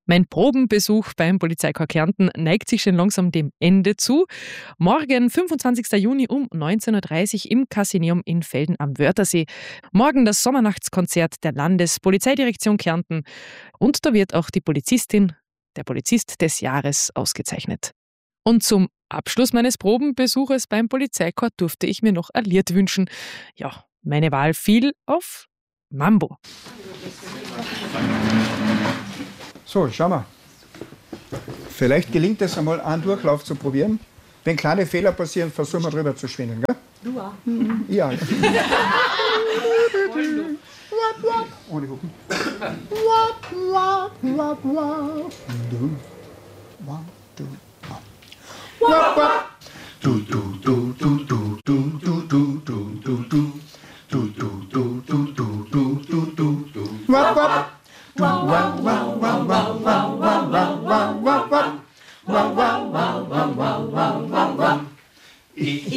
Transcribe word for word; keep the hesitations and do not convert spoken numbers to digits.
Mein Probenbesuch beim Polizeikorps Kärnten neigt sich schon langsam dem Ende zu. Morgen, fünfundzwanzigster Juni um neunzehn Uhr dreißig im Casineum in Velden am Wörthersee. Morgen das Sommernachtskonzert der Landespolizeidirektion Kärnten. Und da wird auch die Polizistin, der Polizist des Jahres ausgezeichnet. Und zum Abschluss meines Probenbesuches beim Polizeikorps durfte ich mir noch ein Lied wünschen. Ja, meine Wahl fiel auf Mambo. So, schau mal. Vielleicht gelingt es einmal, einen Durchlauf zu probieren. Wenn kleine Fehler passieren, versuchen wir drüber zu schwingen, gell? Du auch. Mhm. Ja. Ohne gucken. Du, du, du, du, du, du, du, du, du, du, du. Du, du, du, du, du, du, du, du, du. Wap, wap. Du, wap, wap, wap, wap, wap, wap, wap, wap, wap. Wap, wap, wap, wap, wap, wap, wap, wap. Ich